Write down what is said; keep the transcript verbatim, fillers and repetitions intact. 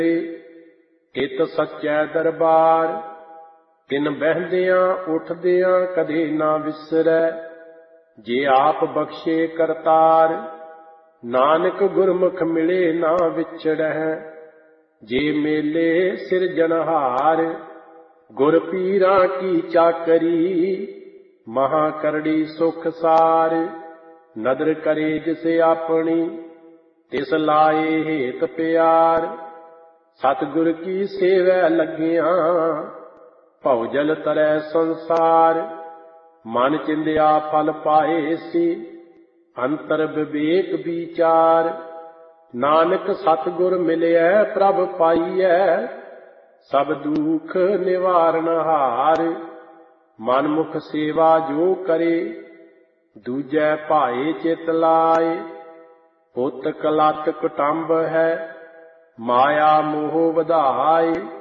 ਹਿਤ ਸੱਚੈ ਦਰਬਾਰ। ਤਿਨ ਬਹਿੰਦਿਆਂ ਉੱਠਦਿਆਂ ਕਦੇ ਨਾ ਵਿਸਰੈ, ਜੇ ਆਪ ਬਖਸ਼ੇ ਕਰਤਾਰ। ਨਾਨਕ ਗੁਰਮੁਖ ਮਿਲੇ ਨਾ ਵਿਛੜਹਿ, ਜੇ ਮੇਲੇ ਸਿਰਜਣਹਾਰ। ਗੁਰ ਪੀਰਾਂ ਕੀ ਚਾਕਰੀ, ਮਹਾ ਕਰੜੀ ਸੁਖ ਸਾਰ। ਨਦਰ ਕਰੇ ਜਿਸ ਆਪਣੀ, ਤਿਸ ਲਾਏ ਹੇਤ ਪਿਆਰ। ਸਤਿਗੁਰ ਕੀ ਸੇਵੈ ਲੱਗਿਆਂ, ਭਉ ਜਲ ਤਰੈ ਸੰਸਾਰ। ਮਨ ਚਿੰਦਿਆ ਫਲ ਪਾਏ ਸੀ, ਅੰਤਰ ਵਿਵੇਕ ਵਿਚਾਰ। ਨਾਨਕ ਸਤਿਗੁਰ ਮਿਲਿਐ ਪ੍ਰਭ ਪਾਈਐ, ਸਭ ਦੁਖ ਨਿਵਾਰਨਹਾਰ। ਮਨਮੁਖ ਸੇਵਾ ਜੋ ਕਰੇ, ਦੂਜੈ ਭਾਏ ਚਿਤ ਲਾਏ। ਪੁੱਤ ਕਲੱਤ ਕੁਟੰਬ ਹੈ, ਮਾਇਆ ਮੋਹ ਵਧਾਏ।